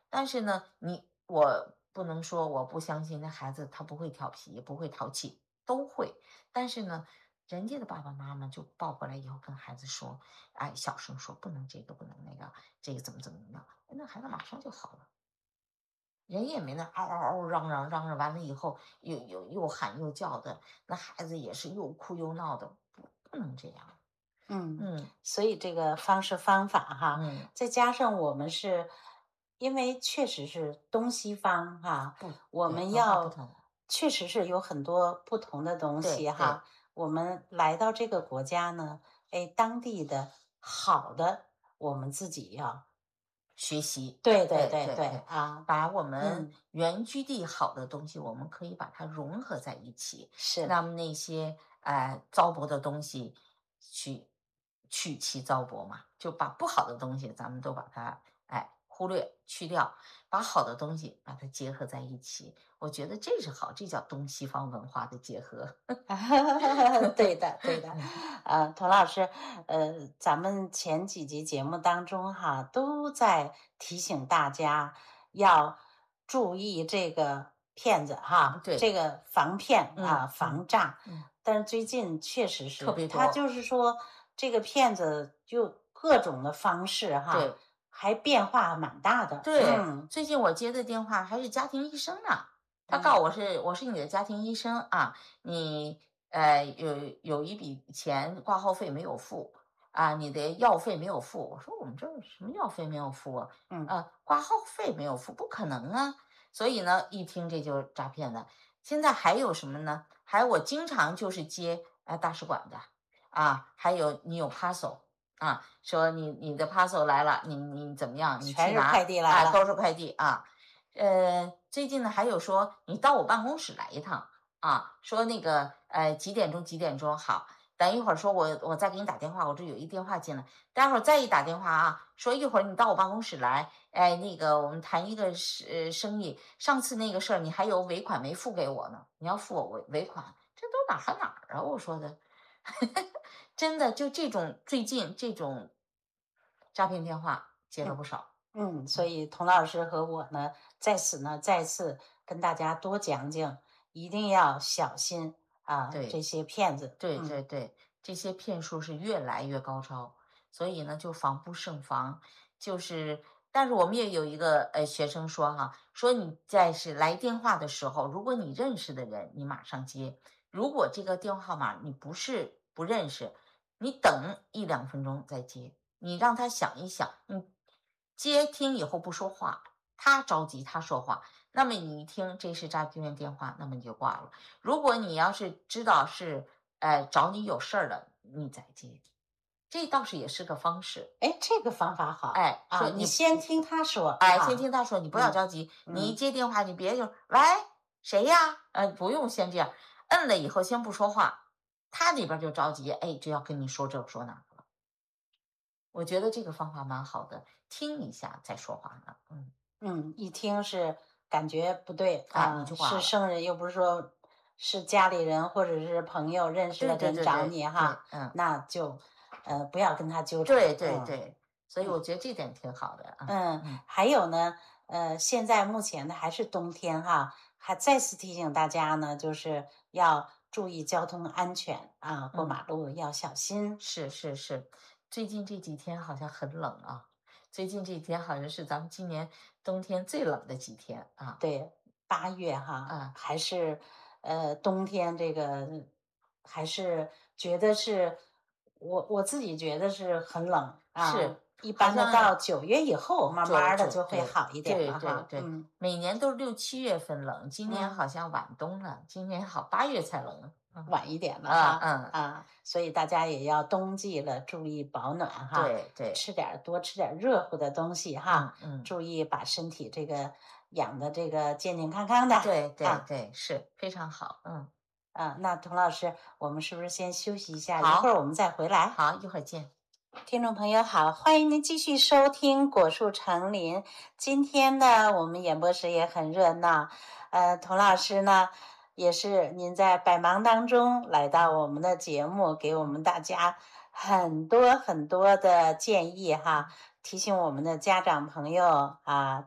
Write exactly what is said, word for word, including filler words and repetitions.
但是呢，你我不能说我不相信那孩子他不会调皮，不会淘气，都会。但是呢，人家的爸爸妈妈就抱过来以后跟孩子说，哎，小声说不能这个不能那个，这个怎么怎么样，那孩子马上就好了。人也没那嗷嗷嗷嚷嚷嚷嚷完了以后，又又又喊又叫的，那孩子也是又哭又闹的，不不能这样。 嗯， 嗯所以这个方式方法哈， 嗯， 再加上我们是，因为确实是东西方哈， 不我对，文化不们要同， 确实是有很多不同的东西对对， 哈。我们来到这个国家呢，哎，当地的好的我们自己要， 学习， 对对对对对对对， 啊， 把我们嗯， 原居地好的东西，我们可以把它融合在一起。 是， 那么那些呃糟粕的东西，去去其糟粕嘛，就把不好的东西咱们都把它哎忽略去掉，把好的东西把它结合在一起。我觉得这是好，这叫东西方文化的结合。 对的，对的， 嗯， 呃，童老师，呃，咱们前几集节目当中哈，都在提醒大家要注意这个骗子哈， 对， 这个防骗啊， 嗯嗯防诈。 嗯， 但是最近确实特是，他就别多， 是说这个骗子就各种的方式哈， 对。 还变化蛮大的。 对， 嗯最近我接的电话还是家庭医生呢，他告嗯， 诉我是我是你的家庭医生啊，你呃有有一笔钱挂号费没有付啊，你的药费没有付。我说我们这儿什么药费没有付啊？ 嗯呃，挂号费没有付，不可能啊。所以呢，一听这就是诈骗的。现在还有什么呢？还有我经常就是接呃大使馆的啊，还有你有 parcel。啊，说你你的 parcel 来了，你你怎么样？你去全是快拿啊， 递来了。 都是快递啊。呃，最近呢还有说你到我办公室来一趟啊，说那个呃几点钟几点钟好，等一会儿说我我再给你打电话，我这有一电话进来，待会儿再一打电话啊，说一会儿你到我办公室来，哎，那个我们谈一个是生意，上次那个事儿你还有尾款没付给我呢，你要付我尾尾款，这都哪和哪儿啊？我说的。真的就这种最近这种诈骗电话接了嗯。 不少。 嗯，所嗯， 以童老师和我呢，在此呢再次跟大家多讲讲，一定要小心啊，这对些骗子。 对对嗯对，这些骗术是越来越高超，所以呢就防不胜防。就是，但是我们也有一个呃学生说哈，说你在是来电话的时候，如果你认识的人，你马上接；如果这个电话号码你不是不认识，你等一两分钟再接，你让他想一想，你接听以后不说话，他着急他说话，那么你一听这是诈骗电话，那么你就挂了。如果你要是知道是呃找你有事儿的，你再接，这倒是也是个方式。 哎，这个方法好哎，说啊，你你先听他说哎，先哈。 听他说，你不要嗯着急，你一嗯接电话，你别就喂谁呀？呃，不用先这样，摁了以后先不说话，他那边就着急，哎，就要跟你说这说那个了。我觉得这个方法蛮好的，听一下再说话呢。嗯， 嗯，一听是感觉不对啊，你啊， 就挂了。 是生人又不是说是家里人或者是朋友认识对的人找对对对你哈， 对，嗯， 那就呃不要跟他纠缠。 对对嗯对，所以我觉得这点挺好的啊。 嗯， 嗯还有呢，呃，现在目前呢还是冬天哈，还再次提醒大家呢，就是要注意交通安全啊，过嗯。 马路要小心。 是是是，最近这几天好像很冷啊，最近这几天好像是咱们今年冬天最冷的几天啊。 对，八月哈， 啊， 还是呃冬天这个，还是觉得是我我自己觉得是很冷啊。 是， 一般的好像到九月以后，慢九慢的就会九对好一点对了哈。 对对， 嗯每年都是六七月份冷，今年嗯。 好像晚冬了，今年好八月才冷。嗯晚一点了哈， 嗯嗯， 啊，所以大家也要冬季了，注意保暖哈， 对对， 吃点儿多吃点儿热乎的东西哈， 嗯嗯， 注意把身体这个养的这个健健康康的对对啊。 对，是非常好。嗯， 啊，那童老师，我们是不是先休息一下，一会儿我好， 们再回来？ 好，一会儿见。 听众朋友好，欢迎您继续收听果树成林。今天呢，我们演播室也很热闹，呃，童老师呢，也是您在百忙当中来到我们的节目，给我们大家很多很多的建议哈，提醒我们的家长朋友啊。